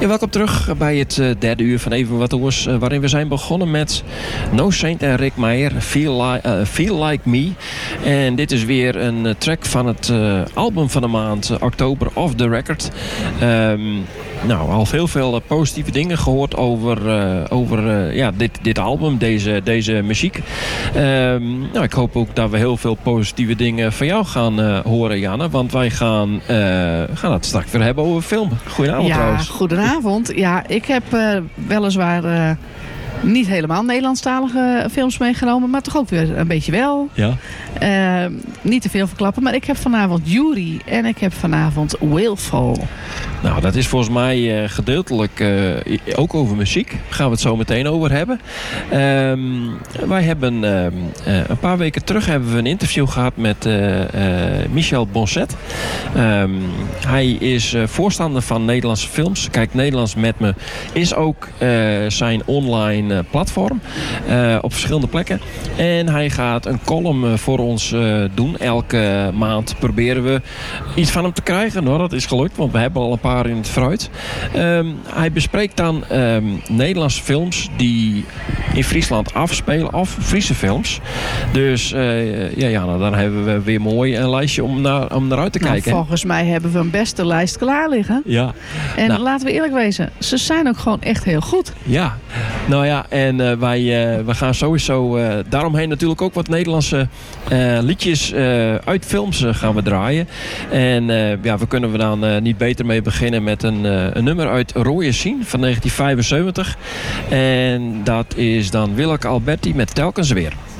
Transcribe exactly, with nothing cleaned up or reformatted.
Ja, welkom terug bij het uh, derde uur van Even Wat Oors, uh, waarin we zijn begonnen met No Saint en Rick Meijer, Feel, li- uh, Feel Like Me. En dit is weer een uh, track van het uh, album van de maand, uh, oktober, Off The Record. Um, nou, al heel veel uh, positieve dingen gehoord over, uh, over uh, ja, dit, dit album, deze, deze muziek. Um, nou, ik hoop ook dat we heel veel positieve dingen van jou gaan uh, horen, Janne. Want wij gaan, uh, gaan het straks weer hebben over film. Goedenavond ja, trouwens. Goedenavond. Ja, ik heb uh, weliswaar uh, niet helemaal Nederlandstalige films meegenomen, maar toch ook weer een beetje wel. Ja. Uh, niet te veel verklappen, maar ik heb vanavond Jury en ik heb vanavond Whalefall. Nou, dat is volgens mij uh, gedeeltelijk uh, ook over muziek. Daar gaan we het zo meteen over hebben. Um, wij hebben uh, uh, een paar weken terug hebben we een interview gehad met uh, uh, Michel Bonset. Um, hij is uh, voorstander van Nederlandse films. Kijk, Nederlands met me is ook uh, zijn online uh, platform uh, op verschillende plekken. En hij gaat een column uh, voor ons uh, doen. Elke maand proberen we iets van hem te krijgen. Nou, dat is gelukt, want we hebben al een paar in het fruit. Um, hij bespreekt dan um, Nederlandse films die in Friesland afspelen, of Friese films. Dus uh, ja, ja nou, dan hebben we weer mooi een lijstje om naar, om naar uit te nou, kijken. Volgens mij hebben we een beste lijst klaar liggen. Ja. En nou, laten we eerlijk wezen, ze zijn ook gewoon echt heel goed. Ja, nou ja, en uh, wij uh, we gaan sowieso uh, daaromheen natuurlijk ook wat Nederlandse uh, liedjes uh, uit films uh, gaan we draaien. En uh, ja, we kunnen we dan uh, niet beter mee beginnen met een, uh, een nummer uit Rooie Sien van negentien vijfenzeventig. En dat is dan Willeke Alberti met Telkens Weer.